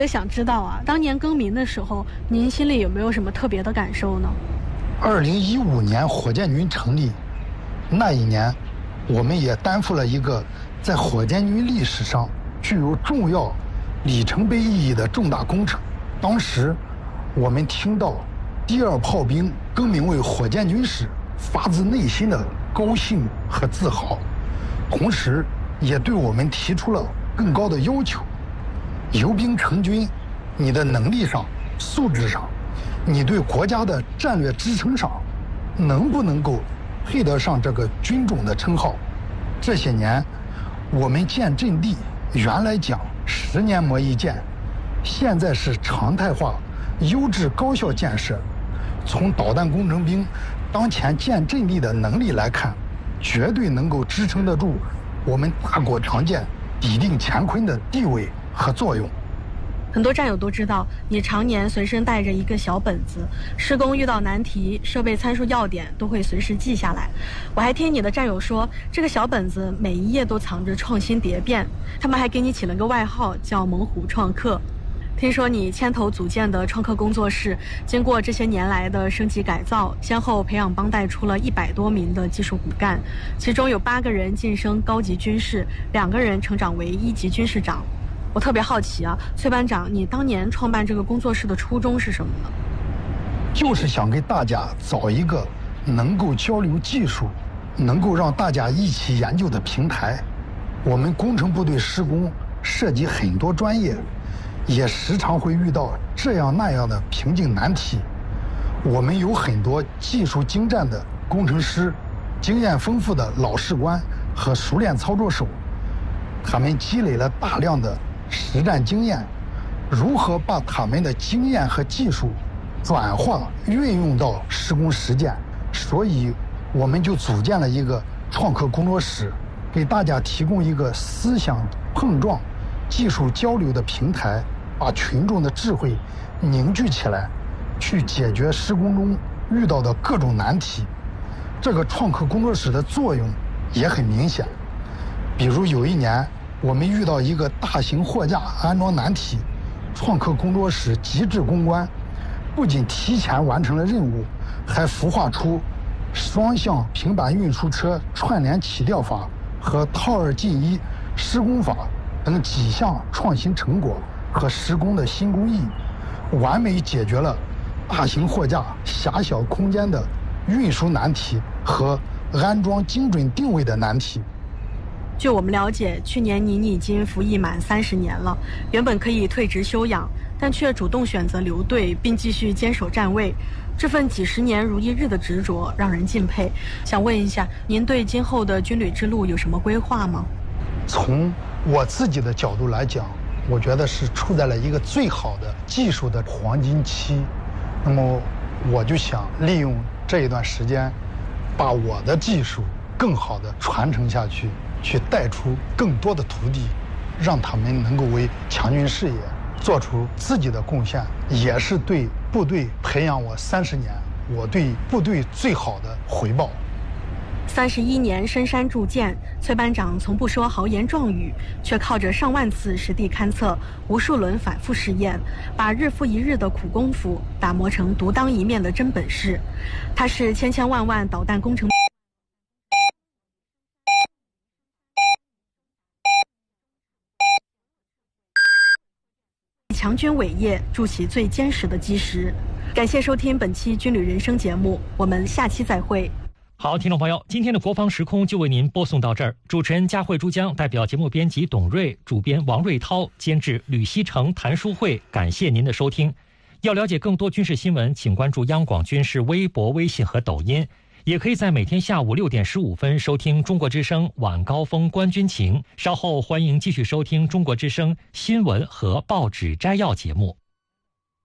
也想知道啊，当年更名的时候，您心里有没有什么特别的感受呢 ？2015年火箭军成立，那一年，我们也担负了一个在火箭军历史上具有重要里程碑意义的重大工程。当时，我们听到第2炮兵更名为火箭军时，发自内心的高兴和自豪，同时也对我们提出了更高的要求。由兵成军，你的能力上、素质上，你对国家的战略支撑上，能不能够配得上这个军种的称号？这些年，我们建阵地原来讲10年磨一剑，现在是常态化、优质高效建设。从导弹工程兵当前建阵地的能力来看，绝对能够支撑得住我们大国长建抵定乾坤的地位和作用。 很多战友都知道，你常年随身带着一个小本子，施工遇到难题、设备参数要点都会随时记下来。我还听你的战友说，这个小本子每一页都藏着创新蝶变，他们还给你起了个外号叫猛虎创客。听说你牵头组建的创客工作室，经过这些年来的升级改造，先后培养帮带出了100多名的技术骨干，其中有8个人晋升高级军士，2个人成长为1级军士长。我特别好奇啊，崔班长，你当年创办这个工作室的初衷是什么呢？ 就是想给大家找一个能够交流技术、能够让大家一起研究的平台。我们工程部队施工涉及很多专业，也时常会遇到这样那样的瓶颈难题。我们有很多技术精湛的工程师，经验丰富的老士官和熟练操作手，他们积累了大量的实战经验，如何把他们的经验和技术转化运用到施工实践？所以我们就组建了一个创客工作室，给大家提供一个思想碰撞、技术交流的平台，把群众的智慧凝聚起来，去解决施工中遇到的各种难题。这个创客工作室的作用也很明显。比如有一年，我们遇到一个大型货架安装难题，创客工作室极致攻关，不仅提前完成了任务，还孵化出双向平板运输车串联起吊法和套2进1施工法等几项创新成果和施工的新工艺，完美解决了大型货架狭小空间的运输难题和安装精准定位的难题。 据我们了解，去年您已经服役满30年了，原本可以退职休养，但却主动选择留队并继续坚守站位，这份几10年如一日的执着让人敬佩。想问一下，您对今后的军旅之路有什么规划吗？ 从我自己的角度来讲，我觉得是处在了一个最好的技术的黄金期，那么我就想利用这一段时间，把我的技术更好的传承下去，去带出更多的徒弟，让他们能够为强军事业做出自己的贡献，也是对部队培养我30年，我对部队最好的回报。 31年深山铸剑，崔班长从不说豪言壮语，却靠着上万次实地勘测、无数轮反复试验，把日复一日的苦功夫打磨成独当一面的真本事。他是千千万万导弹工程强军伟业筑起最坚实的基石。感谢收听本期军旅人生节目，我们下期再会。 好，听众朋友，今天的国防时空就为您播送到这儿。主持人佳慧珠江代表节目编辑董瑞、主编王瑞涛、监制吕希成、谭淑慧，感谢您的收听。要了解更多军事新闻，请关注央广军事微博、微信和抖音，也可以在每天下午6点15分收听中国之声晚高峰观军情。稍后欢迎继续收听中国之声新闻和报纸摘要节目。